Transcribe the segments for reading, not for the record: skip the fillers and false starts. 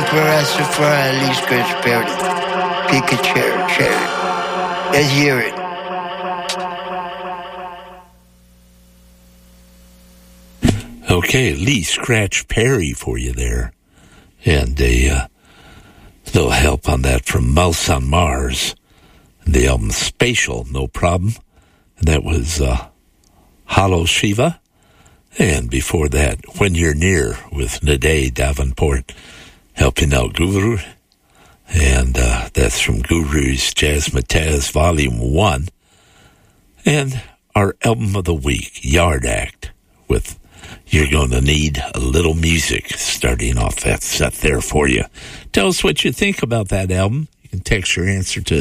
for Rastafari, Lee Scratch Perry. Pick a chair. Let's hear it. Okay, Lee Scratch Perry for you there. And a little help on that from Mouse on Mars. The album Spatial, no problem. And that was Hollow Shiva. And before that, When You're Near with Nade Davenport helping out Guru. And that's from Guru's Jazzmatazz Volume 1. And our album of the week, Yard Act, with You're Gonna Need a Little Music, starting off that set there for you. Tell us what you think about that album. You can text your answer to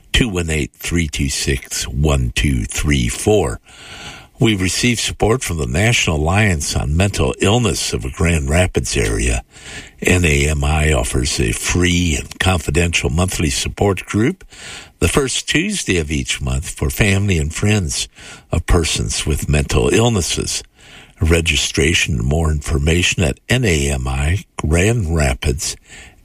218-326-1234. We received support from the National Alliance on Mental Illness of the Grand Rapids area. NAMI offers a free and confidential monthly support group the first Tuesday of each month for family and friends of persons with mental illnesses. Registration and more information at NAMI Grand Rapids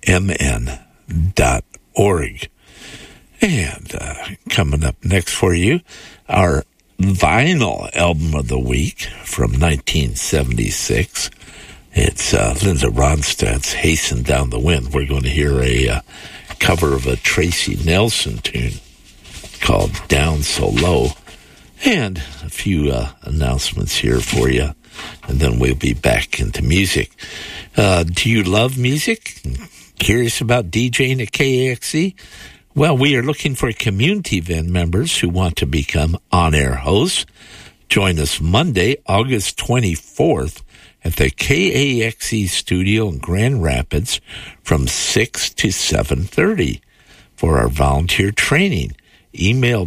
MN.org. And coming up next for you, our vinyl album of the week from 1976. It's Linda Ronstadt's Hasten Down the Wind. We're going to hear a cover of a Tracy Nelson tune called Down So Low. And a few announcements here for you, and then we'll be back into music. Do you love music? Curious about DJing at KAXE? Well, we are looking for community event members who want to become on-air hosts. Join us Monday, August 24th at the KAXE studio in Grand Rapids from 6 to 7:30 for our volunteer training. Email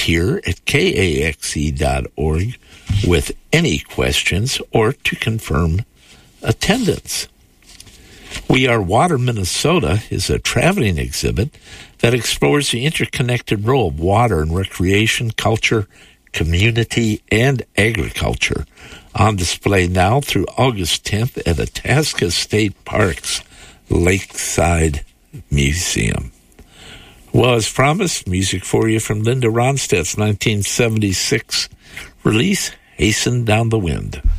volunteer@kaxe.org with any questions or to confirm attendance. We Are Water Minnesota is a traveling exhibit that explores the interconnected role of water in recreation, culture, community, and agriculture. On display now through August 10th at Itasca State Park's Lakeside Museum. Well, as promised, music for you from Linda Ronstadt's 1976 release, Hasten Down the Wind.